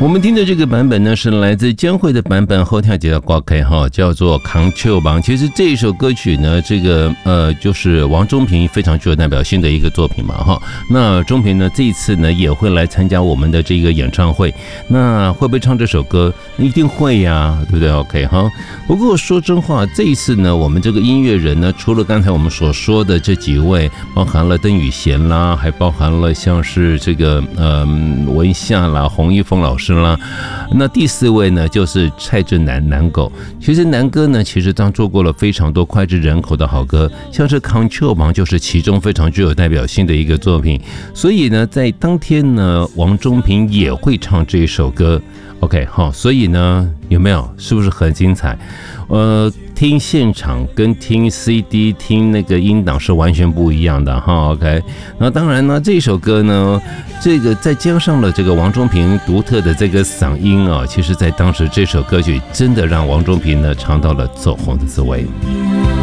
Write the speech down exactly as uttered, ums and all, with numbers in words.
我们听的这个版本呢，是来自江蕙的版本，后跳节的歌曲哈，叫做《扛秋帮》。其实这一首歌曲呢，这个呃，就是王中平非常具有代表性的一个作品嘛哈。那中平呢，这一次呢也会来参加我们的这个演唱会，那会不会唱这首歌？一定会呀、啊，对不对 ？OK 哈。不过说真话，这一次呢，我们这个音乐人呢，除了刚才我们所说的这几位，包含了邓雨贤啦，还包含了像是这个呃文夏啦、洪一峰老师啦，那第四位呢就是蔡振南南狗。其实南哥呢，其实当做过了非常多脍炙人口的好歌，像是《扛秋帮》就是其中非常具有代表性的一个作品。所以呢，在当天呢，王中平也会唱这一首歌。OK， 好，所以呢，有没有是不是很精彩？呃，听现场跟听 C D 听那个音档是完全不一样的哈。OK， 那当然呢，这首歌呢，这个再加上了这个王中平独特的这个嗓音啊，其实在当时这首歌曲真的让王中平呢尝到了走红的滋味。